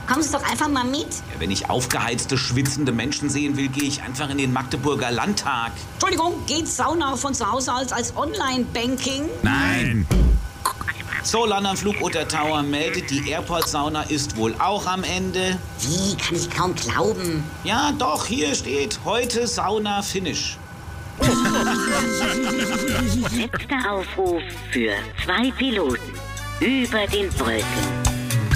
Kommen Sie doch einfach mal mit. Ja, wenn ich aufgeheizte, schwitzende Menschen sehen will, gehe ich einfach in den Magdeburger Landtag. Entschuldigung, geht Sauna von zu Hause aus als Online-Banking? Nein. So, London-Flug Tower meldet, die Airport-Sauna ist wohl auch am Ende. Wie? Kann ich kaum glauben. Ja, doch, hier steht, heute Sauna-Finish. Letzter Aufruf für 2 Piloten über den Brücken.